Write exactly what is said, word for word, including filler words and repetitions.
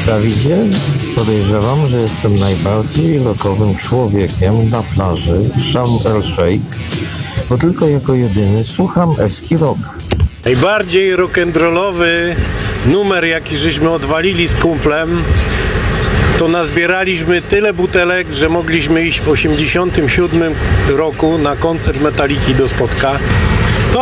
Dawidzie, podejrzewam, że jestem najbardziej lokowym człowiekiem na plaży w Sharm el Sheikh, bo tylko jako jedyny słucham Eski Rock. Najbardziej rock'n'rollowy numer, jaki żeśmy odwalili z kumplem, to nazbieraliśmy tyle butelek, że mogliśmy iść w osiemdziesiątym siódmym roku na koncert Metaliki do Spodka.